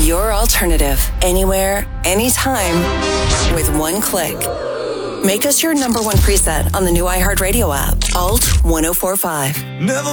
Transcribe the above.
Your alternative, anywhere, anytime, with one click. Make us your number one preset on the new iHeartRadio app, Alt 1045. Never